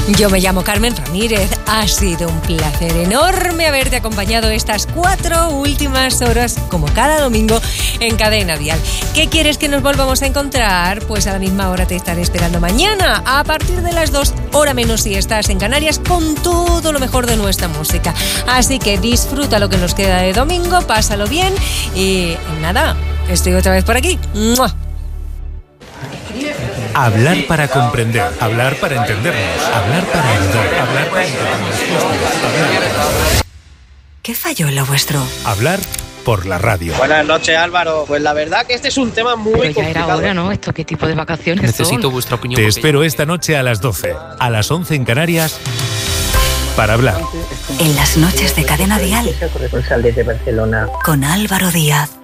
Yo me llamo Carmen Ramírez. Ha sido un placer enorme haberte acompañado estas 4 últimas horas, como cada domingo, en Cadena Dial. ¿Qué quieres que nos volvamos a encontrar? Pues a la misma hora te estaré esperando mañana, a partir de las 2, hora menos si estás en Canarias, con todo lo mejor de nuestra música. Así que disfruta lo que nos queda de domingo, pásalo bien y nada, estoy otra vez por aquí. ¡Mua! Hablar para comprender, hablar para entendernos, hablar para ayudar, hablar para entendernos. ¿Qué falló en lo vuestro? Hablar por la radio. Buenas noches, Álvaro. Pues la verdad que este es un tema muy complicado. Pero ya era hora, ¿no? ¿Esto qué tipo de vacaciones Necesito son? vuestra opinión. Te espero esta noche a las 12, a las 11 en Canarias, para hablar. En las noches de Cadena Dial. Corresponsal desde Barcelona. Con Álvaro Díaz.